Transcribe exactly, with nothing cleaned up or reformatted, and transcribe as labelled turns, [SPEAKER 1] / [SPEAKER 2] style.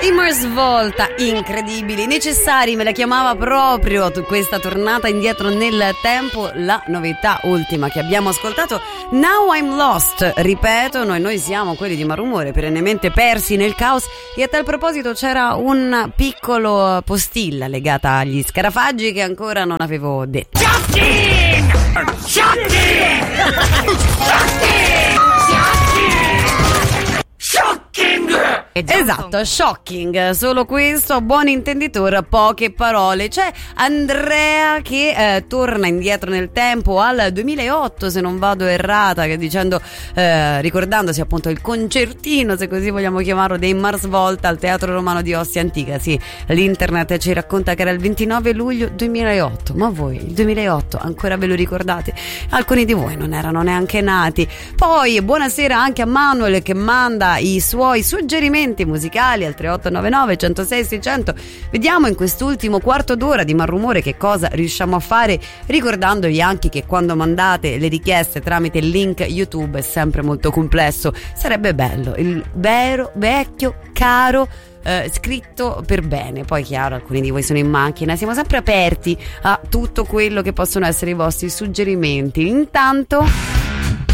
[SPEAKER 1] I Mars Volta, incredibili, necessari, me la chiamava proprio questa tornata indietro nel tempo. La novità ultima che abbiamo ascoltato, Now I'm Lost, ripeto, noi, noi siamo quelli di Malumore, perennemente persi nel caos. E a tal proposito c'era un piccolo postilla legata agli scarafaggi che ancora non avevo detto.
[SPEAKER 2] Shocking! Shocking! Shocking! Shocking!
[SPEAKER 1] Esatto, shocking, solo questo, buon intenditor, poche parole. C'è Andrea che eh, torna indietro nel tempo al duemilaotto, se non vado errata, che dicendo eh, ricordandosi appunto il concertino, se così vogliamo chiamarlo, dei Mars Volta al Teatro Romano di Ostia Antica. Sì, l'internet ci racconta che era il ventinove luglio duemilaotto, ma voi il duemilaotto ancora ve lo ricordate? Alcuni di voi non erano neanche nati. Poi buonasera anche a Manuel che manda i suoi suggerimenti musicali al tre otto nove nove uno zero sei sei zero zero. Vediamo in quest'ultimo quarto d'ora di Malumore che cosa riusciamo a fare, ricordandovi anche che quando mandate le richieste tramite il link YouTube è sempre molto complesso. Sarebbe bello il vero, vecchio, caro eh, scritto per bene. Poi chiaro, alcuni di voi sono in macchina, siamo sempre aperti a tutto quello che possono essere i vostri suggerimenti. Intanto